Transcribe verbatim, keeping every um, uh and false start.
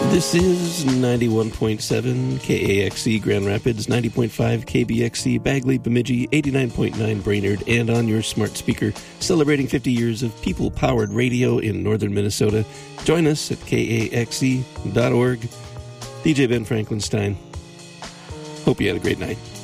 This is ninety-one point seven K A X C Grand Rapids, ninety point five K B X C Bagley Bemidji, eighty-nine point nine Brainerd, and on your smart speaker, celebrating fifty years of people-powered radio in northern Minnesota. Join us at K A X C dot org. D J Ben Franklinstein. Hope you had a great night.